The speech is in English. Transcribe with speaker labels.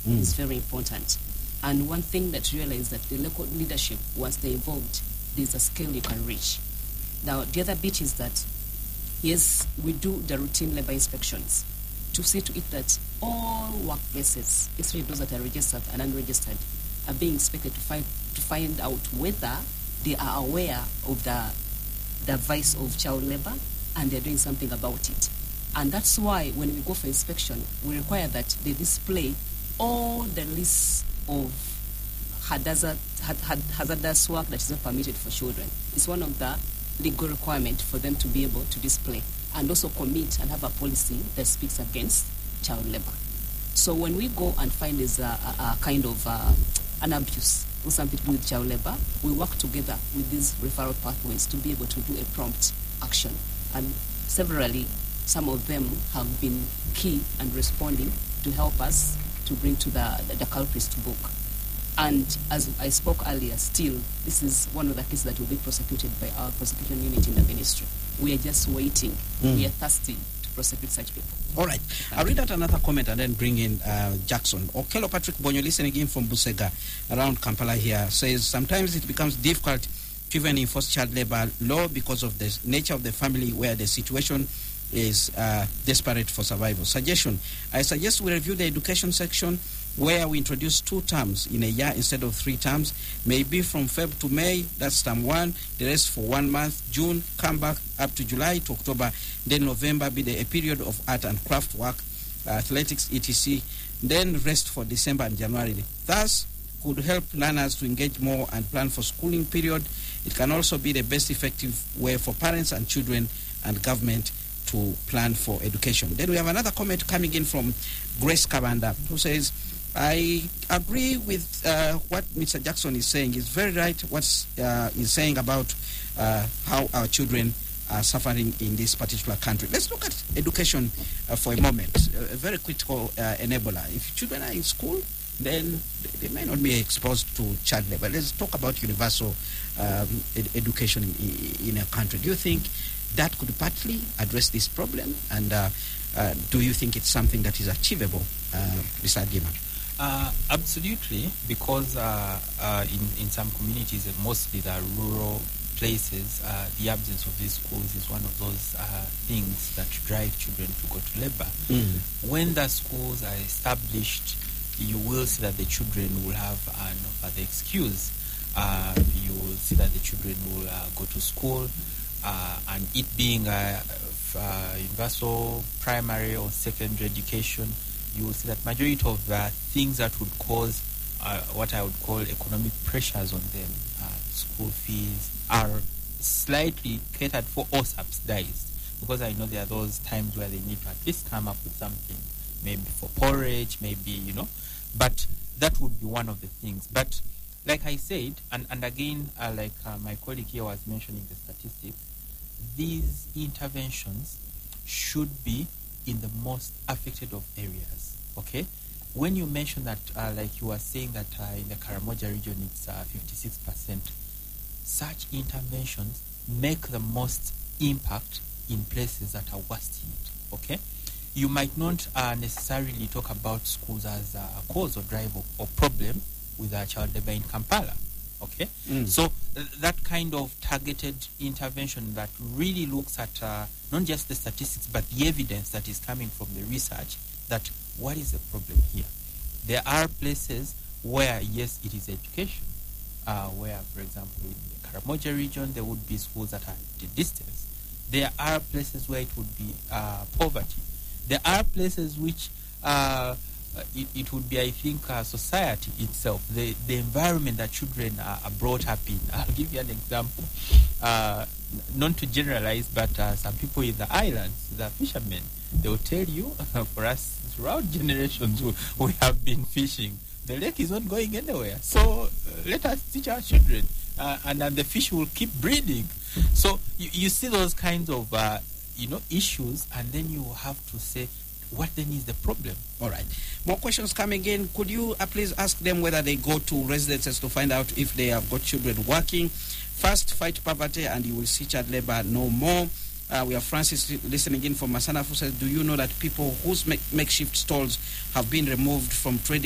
Speaker 1: is very important. And one thing that you realize that the local leadership, once they're involved, there's a scale you can reach. Now, the other bit is that, yes, we do the routine labor inspections to see to it that all workplaces, especially those that are registered and unregistered, are being inspected to find out whether they are aware of the vice of child labor and they're doing something about it. And that's why when we go for inspection, we require that they display all the lists of hazardous work that is not permitted for children. It's one of the legal requirements for them to be able to display and also commit and have a policy that speaks against child labor. So when we go and find there's a kind of an abuse or something to do with child labor, we work together with these referral pathways to be able to do a prompt action. And severally, some of them have been key and responding to help us to bring to the culprits to book. And as I spoke earlier, still, this is one of the cases that will be prosecuted by our prosecution unit in the ministry. We are just waiting. We are thirsty to prosecute such people.
Speaker 2: All right. I'll read out another comment and then bring in Jackson. Okelo Patrick Bonyo, listening in from Busega, around Kampala here, says sometimes it becomes difficult to even enforce child labor law because of the nature of the family where the situation is desperate for survival. Suggestion: I suggest we review the education section where we introduce 2 terms in a year instead of 3 terms, maybe from Feb to May, that's term 1, the rest for 1 month, June, come back up to July to October, then November be a period of art and craft work, athletics, etc., then rest for December and January. Thus, could help learners to engage more and plan for schooling period. It can also be the best effective way for parents and children and government to plan for education. Then we have another comment coming in from Grace Kabanda, who says, I agree with what Mr. Jackson is saying. It's very right what he's saying about how our children are suffering in this particular country. Let's look at education for a moment. A very critical enabler. If children are in school, then they may not be exposed to child labor. Let's talk about universal education in a country. Do you think that could partly address this problem? And do you think it's something that is achievable, Mr. Agima?
Speaker 3: Absolutely, because in some communities, and mostly the rural places, the absence of these schools is one of those things that drive children to go to labor. When the schools are established, you will see that the children will have no further excuse. You will see that the children will go to school, and it being universal primary or secondary education, you will see that majority of things that would cause what I would call economic pressures on them, school fees, are slightly catered for or subsidized. Because I know there are those times where they need to at least come up with something, maybe for porridge, maybe, but that would be one of the things. But like I said, and again, like my colleague here was mentioning the statistics, these interventions should be in the most affected of areas, okay? When you mention that, like you were saying that in the Karamoja region it's 56%, such interventions make the most impact in places that are worst hit, okay? You might not necessarily talk about schools as a cause or drive or problem with child labor in Kampala, okay? So that kind of targeted intervention that really looks at not just the statistics but the evidence that is coming from the research, that what is the problem here? There are places where, yes, it is education, where, for example, in the Karamoja region, there would be schools that are at a distance. There are places where it would be poverty. There are places which it would be, I think, society itself, the environment that children are brought up in. I'll give you an example. Not to generalize, but some people in the islands, the fishermen, they will tell you, for us, throughout generations, we have been fishing. The lake is not going anywhere. So let us teach our children, and then the fish will keep breeding. So you see those kinds of issues, and then you have to say, what then is the problem?
Speaker 2: All right. More questions coming in. Could you please ask them whether they go to residences to find out if they have got children working? First, fight poverty and you will see child labor no more. We have Francis listening in from Masana, who says, do you know that people whose makeshift stalls have been removed from trading